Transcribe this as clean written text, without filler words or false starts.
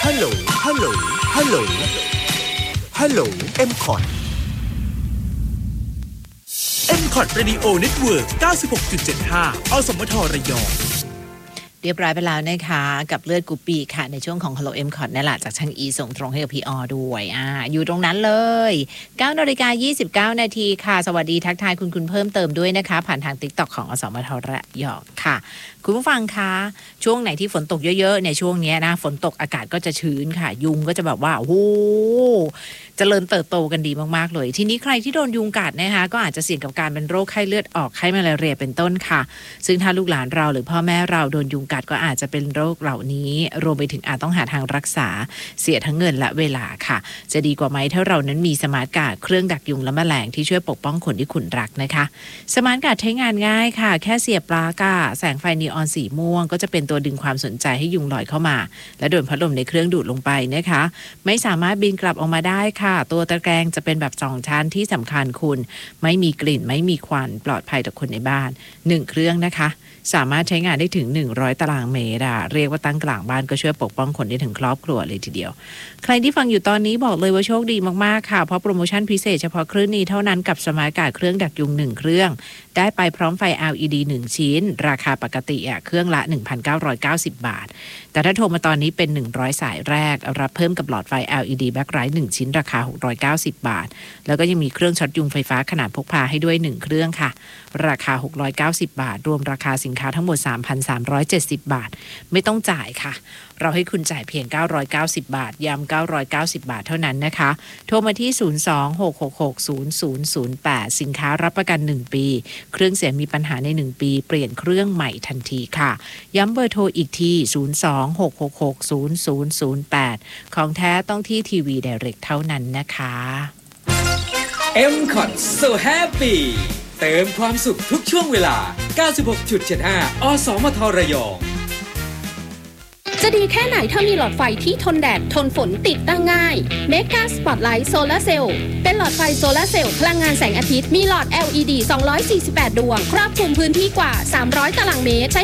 ฮัลโหลฮัลโหลฮัลโหลฮัลโหล M-KOT M-KOT Radio Network 96.75 อสมทระยองเรียบร้อยไปแล้วนะคะกับเลือดกูปีค่ะในช่วงของ Hello M-KOT นั่นแหละจากช่างอีส่งตรงให้กับพี่ออด้วยอยู่ตรงนั้นเลย9:29 นาทีค่ะสวัสดีทักทายคุณเพิ่มเติมด้วยนะคะผ่านทาง TikTok ของอสมทระยองค่ะคุณผู้ฟังคะช่วงไหนที่ฝนตกเยอะๆในช่วงนี้นะฝนตกอากาศก็จะชื้นค่ะยุงก็จะแบบว่าโอ้โหเจริญเติบโตกันดีมากๆเลยทีนี้ใครที่โดนยุงกัดนะคะก็อาจจะเสี่ยงกับการเป็นโรคไข้เลือดออกไข้มาลาเรียเป็นต้นค่ะซึ่งถ้าลูกหลานเราหรือพ่อแม่เราโดนยุงกัดก็อาจจะเป็นโรคเหล่านี้รวมไปถึงอาจต้องหาทางรักษาเสียทั้งเงินและเวลาค่ะจะดีกว่าไหมถ้าเรานั้นมีสมาร์ทการ์ดเครื่องดักยุงและแมลงที่ช่วยปกป้องคนที่คุณรักนะคะสมาร์ทการ์ดใช้งานง่ายค่ะแค่เสียบปลั๊กแสงไฟนีออนสีม่วงก็จะเป็นตัวดึงความสนใจให้ยุงลอยเข้ามาและโดนพัดลมในเครื่องดูดลงไปนะคะไม่สามารถบินกลับออกมาได้ค่ะตัวตะแกรงจะเป็นแบบ2ชั้นที่สำคัญคุณไม่มีกลิ่นไม่มีควันปลอดภัยต่อคนในบ้าน1เครื่องนะคะสามารถใช้งานได้ถึง100ตารางเมตรเรียกว่าตั้งกลางบ้านก็ช่วยปกป้องคนได้ถึงครอบครัวเลยทีเดียวใครที่ฟังอยู่ตอนนี้บอกเลยว่าโชคดีมากๆค่ะเพราะโปรโมชั่นพิเศษเฉพาะคลื่นนี้เท่านั้นกับสมาร์ทการ์ดเครื่องดักยุง1เครื่องได้ไปพร้อมไฟ LED 1ชิ้นราคาปกติเครื่องละ 1,990 บาทแต่ถ้าโทรมาตอนนี้เป็น100สายแรกรับเพิ่มกับหลอดไฟ LED Backlight 1ชิ้นราคา690บาทแล้วก็ยังมีเครื่องช็อตยุงไฟฟ้าขนาดพกพาให้ด้วย1เครื่องค่ะราคา690บาทรวมราคาสินค้าทั้งหมด 3,370 บาทไม่ต้องจ่ายค่ะเราให้คุณจ่ายเพียง990บาทย้ำ990บาทเท่านั้นนะคะโทรมาที่02-666-0008สินค้ารับประกัน1ปีเครื่องเสียมีปัญหาใน1ปีเปลี่ยนเครื่องใหม่ทันทีค่ะย้ำเบอร์โทรอีกที่02-666-0008ของแท้ต้องที่ทีวีไดเรกเท่านั้นนะคะ M-KOT so happy เติมความสุขทุกช่วงเวลา 96.75 อสมทระยองจะดีแค่ไหนถ้ามีหลอดไฟที่ทนแดดทนฝนติดตั้งง่าย Mega Spotlight Solar Cell เป็นหลอดไฟโซลาร์เซลล์พลังงานแสงอาทิตย์มีหลอด LED 248 ดวงครอบคลุมพื้นที่กว่า300ตารางเมตรใช้